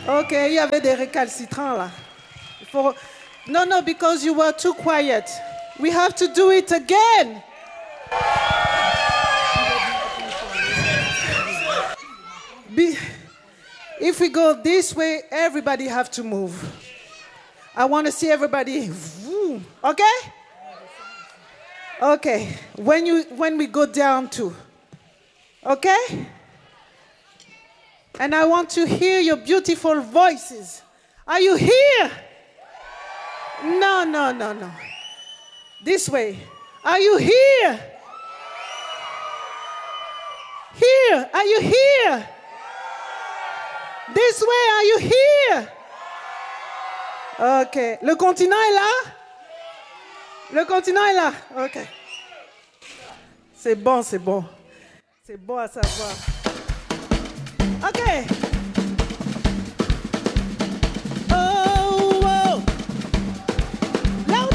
Ok, il y avait des récalcitrants là. No, because you were too quiet. We have to do it again. If we go this way, everybody have to move. I want to see everybody. Okay? Okay. When we go down too. Okay? And I want to hear your beautiful voices. Are you here? No. This way. Are you here? Here. Are you here? This way. Are you here? Ok. Le continent est là? Le continent est là? Ok. C'est bon. C'est bon à savoir. Ok.